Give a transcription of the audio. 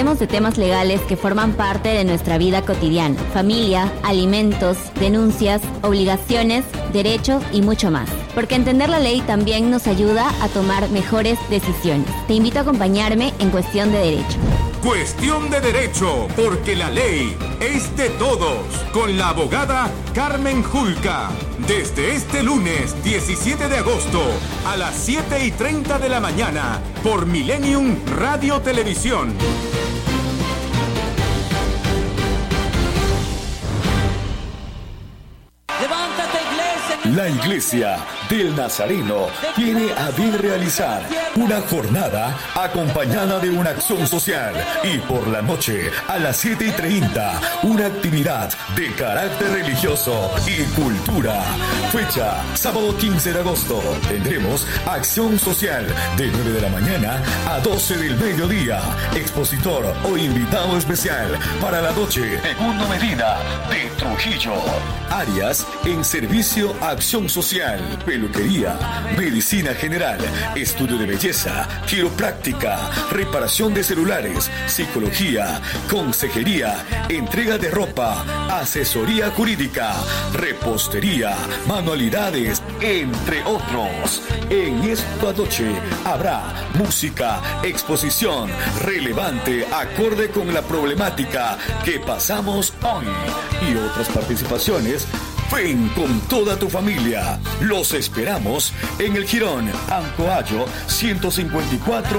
Hablemos de temas legales que forman parte de nuestra vida cotidiana: familia, alimentos, denuncias, obligaciones, derechos y mucho más. Porque entender la ley también nos ayuda a tomar mejores decisiones. Te invito a acompañarme en Cuestión de Derecho. Cuestión de Derecho, porque la ley es de todos, con la abogada Carmen Julca. Desde este lunes 17 de agosto a las 7:30 de la mañana por Millennium Radio Televisión. La Iglesia del Nazareno tiene a bien realizar una jornada acompañada de una acción social y por la noche a las 7:30 una actividad de carácter religioso y cultura. Fecha, sábado 15 de agosto. Tendremos acción social de 9 de la mañana a 12 del mediodía. Expositor o invitado especial para la noche, Segundo Medina de Trujillo. Áreas en servicio a acción social, peluquería, medicina general, estudio de belleza, quiropráctica, reparación de celulares, psicología, consejería, entrega de ropa, asesoría jurídica, repostería, manualidades, entre otros. En esta noche habrá música, exposición relevante acorde con la problemática que pasamos hoy y otras participaciones. Ven con toda tu familia. Los esperamos en el Jirón Ancoayo 154